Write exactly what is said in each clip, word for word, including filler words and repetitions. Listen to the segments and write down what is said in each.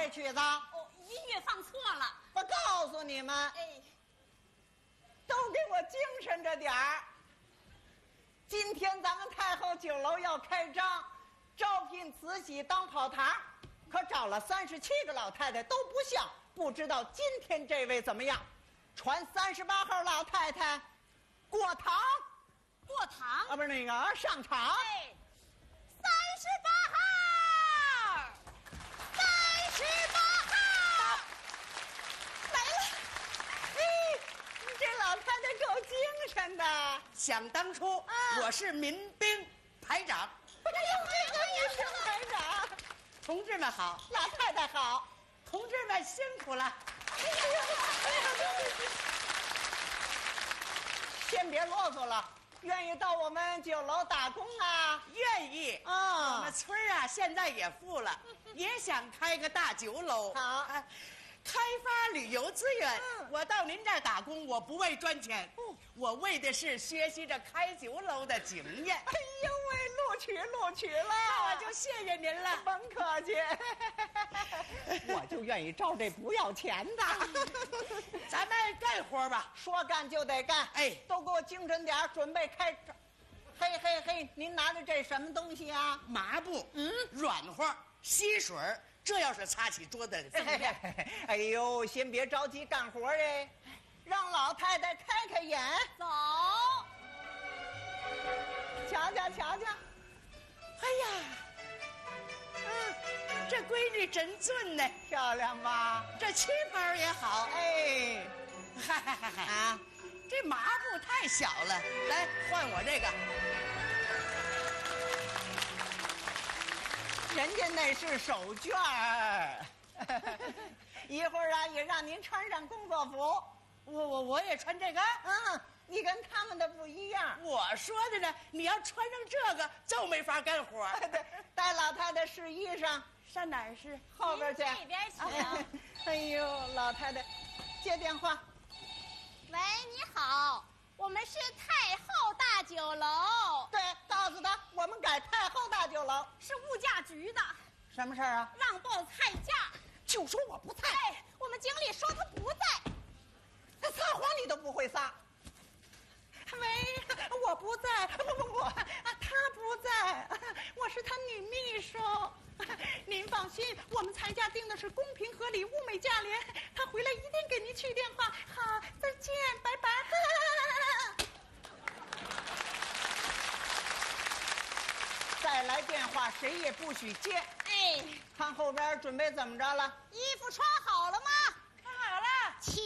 这曲子？ 哦，音乐放错了。 我告诉你们， 哎， 都给我精神着点儿。今天咱们太后酒楼要开张，招聘慈禧当跑堂，可找了三十七个老太太都不像，不知道今天这位怎么样？传三十八号老太太过堂， 过堂啊，不是那个上场。 哎，三十八号，三十八号来了。嘿，你这老太太够精神的。 想当初， 啊我是民兵排长。 哎呦，这个也是排长。 同志们好， 老太太好。 同志们辛苦了。 哎呀，哎呀，先别啰嗦了，愿意到我们酒楼打工啊？ 愿意啊我们村儿啊，现在也富了，也想开个大酒楼。 好啊开发旅游资源。 嗯我到您这儿打工，我不为赚钱， 嗯我为的是学习着开酒楼的经验。 哎呦喂，录取录取了， 那我就谢谢您了。 甭客气，我就愿意招这不要钱的。 咱们干活吧。 说干就得干， 哎都给我精神点儿，准备开张。嘿嘿嘿，您拿的这什么东西啊？ 麻布， 嗯软和，吸水儿，这要是擦起桌子锃亮。 哎呦，先别着急干活哎，让老太太开开眼， 走， 瞧瞧瞧瞧。 哎呀，嗯，这闺女真俊呢， 漂亮吧？ 这旗袍也好。 哎， 嗨嗨嗨嗨啊， 这麻布太小了，来换我这个。 人家那是手绢儿。一会儿啊，也让您穿上工作服。 我我我也穿这个。 嗯，你跟他们的不一样。 我说的呢，你要穿上这个就没法干活。 对，带老太太试衣裳， 上哪儿是？ 后边去。 您这边请。 哎呦，老太太，接电话。 喂，你好，我们是太后大酒楼， 对，告诉他我们改太后大酒楼。 是物价局的， 什么事儿啊？ 让报菜价。 就说我不在， 哎，我们经理说他不在。 他撒谎你都不会撒。喂，我不在，不不不，啊，他不在，我是他女秘书。您放心，我们裁价定的是公平合理、物美价廉。他回来一定给您去电话。好，再见，拜拜。再来电话，谁也不许接。 哎， 看后边准备怎么着了？ 衣服穿好了吗？ 看好了。 请。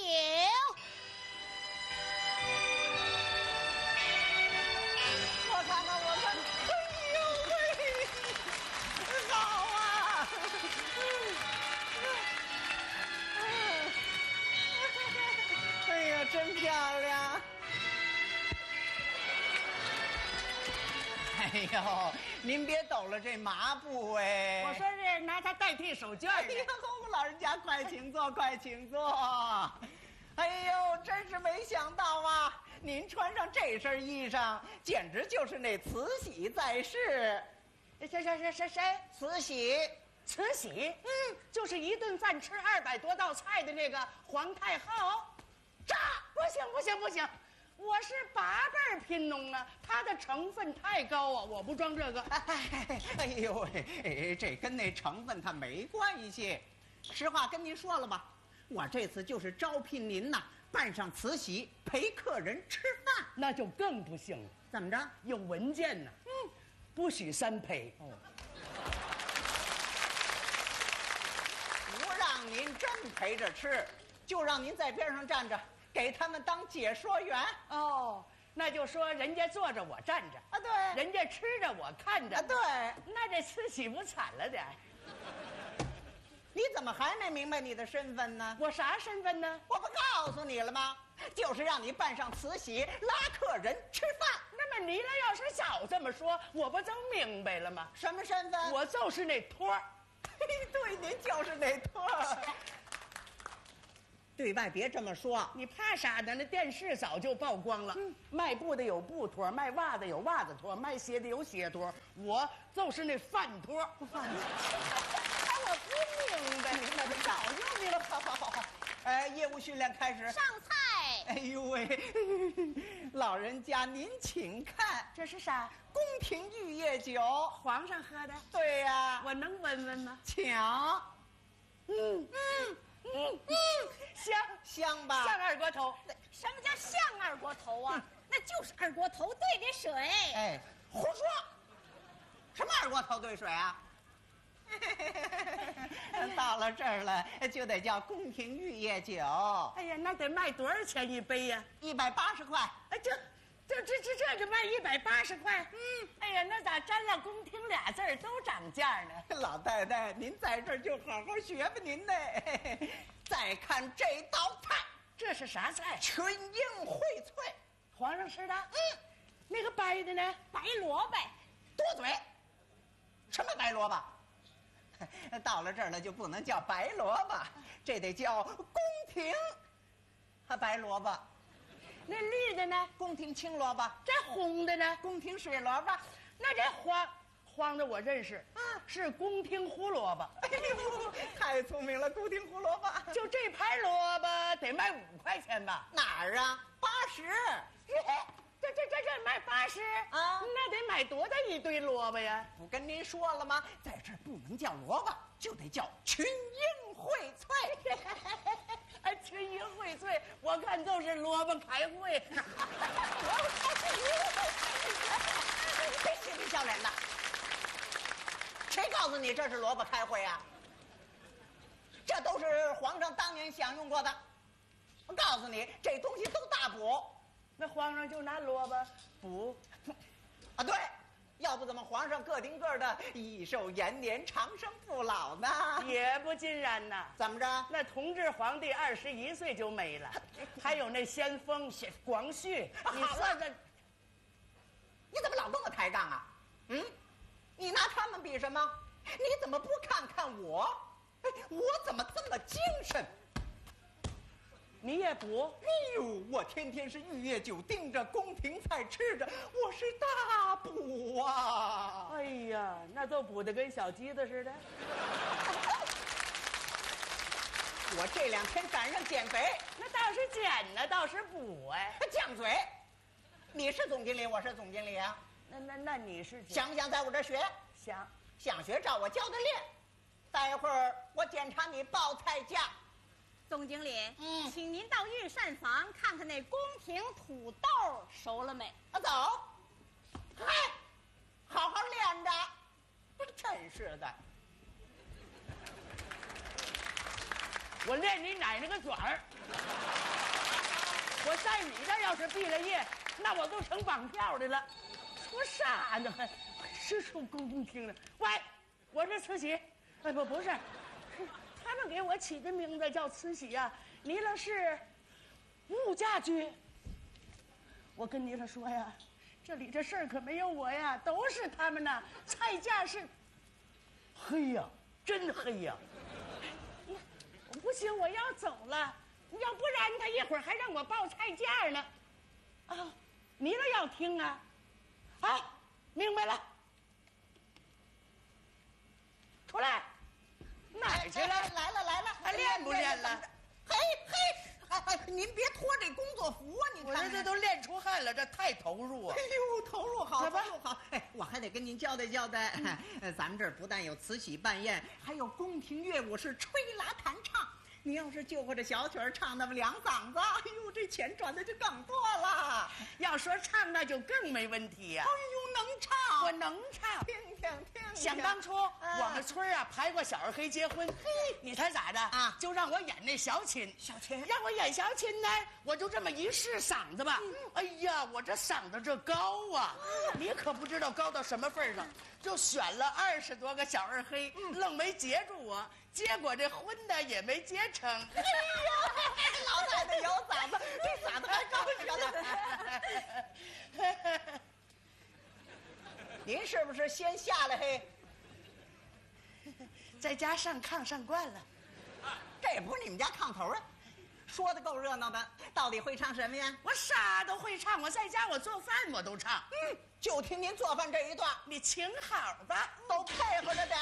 我看看，我看看，哎呦喂，好啊！哎呀，真漂亮！哎呦，您别抖了这麻布哎！ 我说是拿它代替手绢的。 哎呦，老人家快请坐，快请坐。哎呦，真是没想到啊！您穿上这身衣裳，简直就是那慈禧在世。 谁谁谁谁谁？ 慈禧， 慈禧，嗯，就是一顿饭吃二百多道菜的那个皇太后。炸！不行不行不行，我是八辈儿贫农啊，它的成分太高啊，我不装这个。 哎，哎呦喂，哎，这跟那成分它没关系。实话跟您说了吧，我这次就是招聘您呐，扮上慈禧陪客人吃饭。 那就更不行了， 怎么着？ 有文件呢。嗯，不许三陪。 哦，不让您真陪着吃，就让您在边上站着，给他们当解说员。 哦，那就说人家坐着我站着啊，对， 人家吃着我看着啊，对， 那这慈禧不惨了点儿？ 你怎么还没明白你的身份呢？ 我啥身份呢？ 我不告诉你了吗？就是让你扮上慈禧拉客人吃饭。 那么你俩要是早这么说，我不就明白了吗？ 什么身份？ 我就是那托儿。 对，您就是那托儿。对外别这么说， 你怕啥呢？那电视早就曝光了。嗯，卖布的有布托，卖袜子有袜子托，卖鞋的有鞋托，我就是那饭托。 饭托。 我不明白， 明白的早就明白了。好好好好，哎，业务训练开始。 上菜。 哎呦喂，老人家您请看， 这是啥？ 宫廷玉液酒， 皇上喝的。 对呀， 我能闻闻吗？ 请。 嗯嗯嗯嗯，香香吧？ 像二锅头。 什么叫像二锅头啊？那就是二锅头兑的水。 哎，胡说！什么二锅头兑水啊？到了这儿了，就得叫宫廷玉液酒。 哎呀，那得卖多少钱一杯呀？ 一百八十块。 哎，这这这这这就卖一百八十块。嗯，哎呀，那咋沾了宫廷俩字儿都涨价呢？ 老太太，您在这儿就好好学吧，您呢。再看这道菜， 这是啥菜？ 群英荟萃。 皇上吃的。嗯，那个白的呢？ 白萝卜。 多嘴。什么白萝卜？到了这儿了就不能叫白萝卜，这得叫宫廷啊白萝卜。 那绿的呢？ 宫廷青萝卜。 这红的呢？ 宫廷水萝卜。 那这黄黄的我认识，啊，是宫廷胡萝卜。 哎呦，太聪明了，宫廷胡萝卜。 就这盘萝卜得卖五块钱吧？ 哪儿啊？八十。 这这这这卖八十啊？ 那得买多大一堆萝卜呀？ 不跟您说了吗？在这儿不能叫萝卜，就得叫群英荟萃。 哎，群英荟萃，我看都是萝卜开会。 别嬉皮笑脸的，谁告诉你这是萝卜开会啊？这都是皇上当年享用过的。我告诉你，这东西都大补。 那皇上就拿萝卜补啊？对，要不怎么皇上个顶个的益寿延年、长生不老呢？ 也不尽然呐。 怎么着？ 那同治皇帝二十一岁就没了，还有那先锋广旭，你算算， 你怎么老跟我抬杠啊？嗯，你拿他们比什么？你怎么不看看我？哎，我怎么这么精神？ 你也补？ 哎呦，我天天是玉液酒盯着，宫廷菜吃着，我是大补啊！ 哎呀，那都补得跟小鸡子似的。 我这两天赶上减肥， 那倒是减呢，倒是补哎。 犟嘴，你是总经理，我是总经理啊。 那那那你是想不想在我这儿学？ 想。 想学，照我教的练。待会儿我检查你报菜价。 总经理， 嗯， 请您到御膳房看看那宫廷土豆熟了没？ 啊，走。嗨，好好练着。真是的。 我练你奶奶个爪儿！我在你这儿要是毕了业，那我都成绑票的了。说啥呢？还是说宫廷的？喂，我是慈禧。哎，不不是。他们给我起的名字叫慈禧呀、啊，你了是物价局。我跟你了说呀，这里这事儿可没有我呀，都是他们呐。菜价是黑呀，真黑呀。不行，我要走了，要不然他一会儿还让我报菜价呢。啊，你了要听啊？啊，明白了。出来。哪儿去了？ 来了来了， 还练不练了？ 嘿嘿，哎哎，您别脱这工作服啊！你看， 我这这都练出汗了，这太投入啊！ 哎呦，投入好， 投入好。哎，我还得跟您交代交代，嗯、咱们这儿不但有慈禧办宴，还有宫廷乐舞是吹拉弹唱。你要是就会这小曲儿唱那么两嗓子，哎呦，这钱赚的就更多了。 要说唱，那就更没问题呀、啊。 哎呦，能唱， 我能唱。 听听听。 想当初，啊、我们村啊排过小二黑结婚，嘿，你猜咋的啊？就让我演那小琴， 小琴， 让我演小琴呢，我就这么一试嗓子吧，嗯、哎呀，我这嗓子这高啊，嗯、你可不知道高到什么份上，就选了二十多个小二黑，嗯、愣没接住我。结果这婚呢也没结成。哎呀，老太太有嗓子，这嗓子还高着呢。您是不是先下来嘿？ 在家上炕上惯了。 这也不是你们家炕头啊，说的够热闹的。到底会唱什么呀？ 我啥都会唱，我在家我做饭我都唱。 嗯，就听您做饭这一段， 你请好吧， 都配合着点。